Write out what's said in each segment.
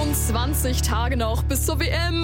21 Tage noch bis zur WM.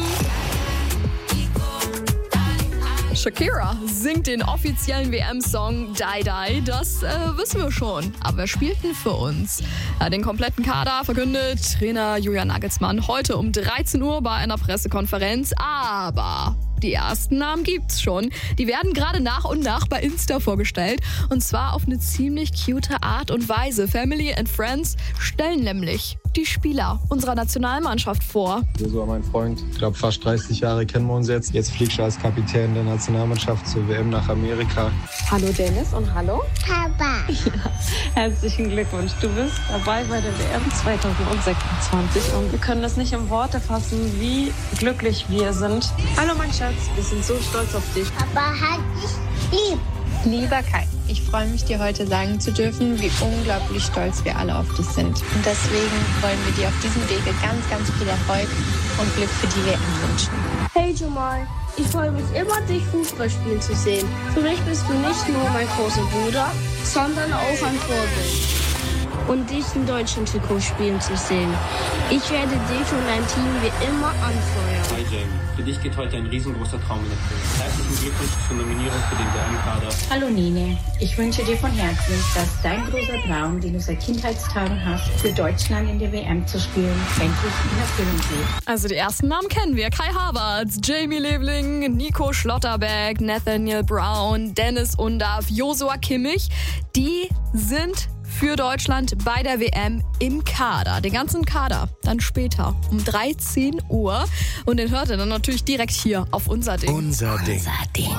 Shakira singt den offiziellen WM-Song Die Die, das wissen wir schon. Aber wer spielt denn für uns? Den kompletten Kader verkündet Trainer Julian Nagelsmann heute um 13 Uhr bei einer Pressekonferenz. Aber die ersten Namen gibt's schon. Die werden gerade nach und nach bei Insta vorgestellt. Und zwar auf eine ziemlich cute Art und Weise. Family and Friends stellen nämlich die Spieler unserer Nationalmannschaft vor. Josua, mein Freund, ich glaube fast 30 Jahre kennen wir uns jetzt. Jetzt fliegst du als Kapitän der Nationalmannschaft zur WM nach Amerika. Hallo Dennis und hallo Papa. Ja, herzlichen Glückwunsch. Du bist dabei bei der WM 2026 und wir können das nicht in Worte fassen, wie glücklich wir sind. Hallo mein Schatz, wir sind so stolz auf dich. Papa hat dich lieb. Lieber Kai, ich freue mich, dir heute sagen zu dürfen, wie unglaublich stolz wir alle auf dich sind. Und deswegen wollen wir dir auf diesem Wege ganz, ganz viel Erfolg und Glück für die WM wünschen. Hey Jamal, ich freue mich immer, dich Fußball spielen zu sehen. Für mich bist du nicht nur mein großer Bruder, sondern auch ein Vorbild. Und dich im deutschen Trikot spielen zu sehen. Ich werde dich und dein Team wie immer anfeuern. Hi Jamie, für dich geht heute ein riesengroßer Traum in Erfüllung. Herzlichen Glückwunsch zur Nominierung für den WM-Kader. Hallo Nene, ich wünsche dir von Herzen, dass dein großer Traum, den du seit Kindheitstagen hast, für Deutschland in der WM zu spielen, endlich in Erfüllung geht. Also die ersten Namen kennen wir. Kai Havertz, Jamie Lebling, Nico Schlotterbeck, Nathaniel Brown, Dennis Undaff, Josua Kimmich. Die sind für Deutschland bei der WM im Kader. Den ganzen Kader dann später um 13 Uhr. Und den hört ihr dann natürlich direkt hier auf Unser Ding. Unser Ding.